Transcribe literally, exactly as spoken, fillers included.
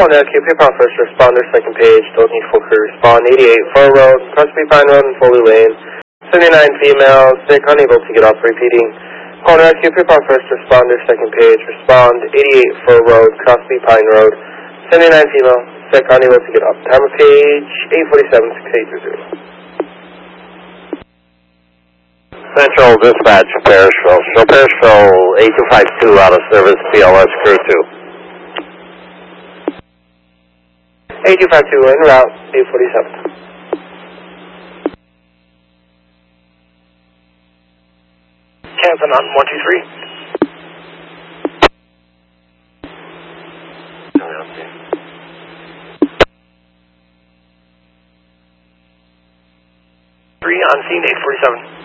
Calling out Q P Power first responder, second page, don't need full crew respond, eighty-eight Fur Road, Crosby Pine Road and Foley Lane, seventy-nine female, sick, unable to get off, repeating. Calling out Q P Power first responder, second page, respond, eighty-eight Fur Road, Crosby Pine Road, seventy-nine female, sick, unable to get off. Time of page, eight forty-seven, six eight two zero. Central Dispatch, Parishville. Show Parishville eight two five two out of service, P L S Crew two. eight two five two, en route, eight forty-seven. Cancel on one two three. Three on scene, eight forty-seven.